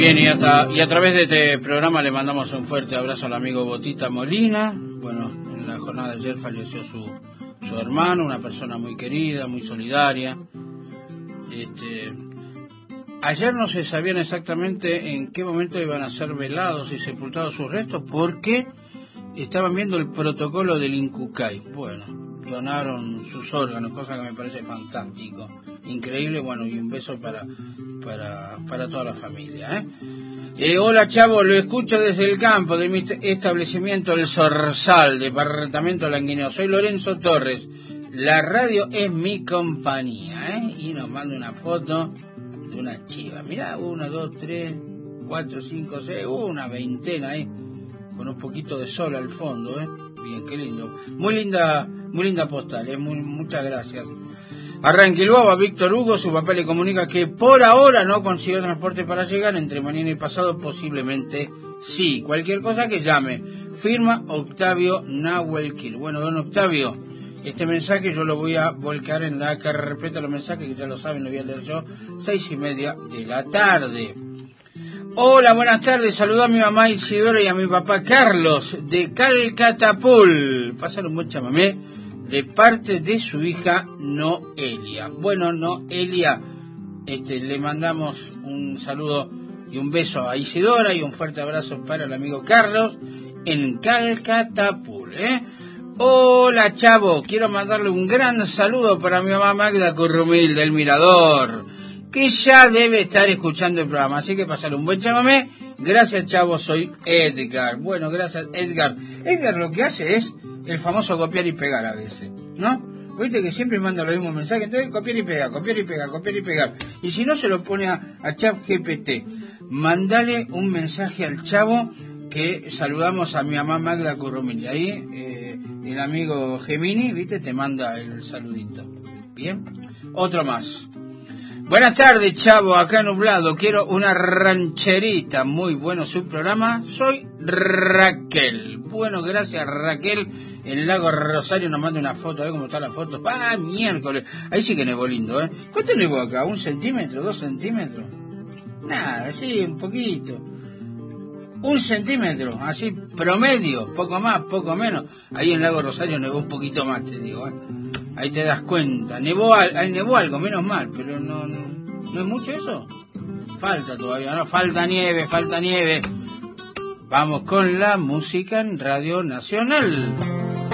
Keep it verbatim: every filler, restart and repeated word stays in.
Bien, y, hasta, y a través de este programa le mandamos un fuerte abrazo al amigo Botita Molina. Bueno, en la jornada de ayer falleció su, su hermano, una persona muy querida, muy solidaria. Este, ayer no se sabían exactamente en qué momento iban a ser velados y sepultados sus restos, porque estaban viendo el protocolo del Incucay. Bueno, donaron sus órganos, cosa que me parece fantástico, increíble. Bueno, y un beso para para para toda la familia, ¿eh? Eh, hola Chavo, lo escucho desde el campo de mi establecimiento El Zorzal, departamento Languineo. Soy Lorenzo Torres, la radio es mi compañía, ¿eh? Y nos manda una foto de una chiva. Mirá, una, dos, tres, cuatro, cinco, seis, una veintena ahí, con un poquito de sol al fondo, ¿eh? Bien, qué lindo. Muy linda, muy linda postal, ¿eh? Muy, muchas gracias. Arranquiluaba, Víctor Hugo, su papá le comunica que por ahora no consiguió transporte para llegar, entre mañana y pasado posiblemente sí. Cualquier cosa que llame. Firma Octavio Nahuelquil. Bueno, don Octavio, este mensaje yo lo voy a volcar en la carpeta de los mensajes, que ya lo saben, lo voy a leer yo, seis y media de la tarde. Hola, buenas tardes, saludo a mi mamá Isidora y a mi papá Carlos de Calcatapul. Pasaron un buen chamamé de parte de su hija Noelia. Bueno, Noelia, este, le mandamos un saludo y un beso a Isidora y un fuerte abrazo para el amigo Carlos en Calcatapul, ¿eh? Hola Chavo, quiero mandarle un gran saludo para mi mamá Magda Currumil del Mirador, que ya debe estar escuchando el programa, así que pasarle un buen chamamé. Gracias Chavo, soy Edgar. Bueno, gracias Edgar. Edgar lo que hace es el famoso copiar y pegar a veces, ¿no? Viste que siempre manda los mismos mensajes, entonces copiar y pegar, copiar y pegar, copiar y pegar. Y si no, se lo pone a, a ChatGPT. Mandale un mensaje al Chavo que saludamos a mi mamá Magda Currumil. Y ahí eh, el amigo Gemini, viste, te manda el saludito. Bien, otro más. Buenas tardes, Chavo, acá nublado, quiero una rancherita. Muy bueno su programa, soy Raquel. Bueno, gracias Raquel. El lago Rosario nos manda una foto, ¿eh? ¿Cómo está la foto? ¡Ah, miércoles! Ahí sí que nevó lindo, ¿eh? ¿Cuánto nevó acá? ¿Un centímetro? ¿Dos centímetros? Nada, sí, un poquito. Un centímetro, así, promedio, poco más, poco menos. Ahí en el lago Rosario nevó un poquito más, te digo, ¿eh? Ahí te das cuenta. Nevó, al, nevó algo, menos mal, pero no, no, ¿no es mucho eso? Falta todavía, ¿no? Falta nieve, falta nieve. Vamos con la música en Radio Nacional.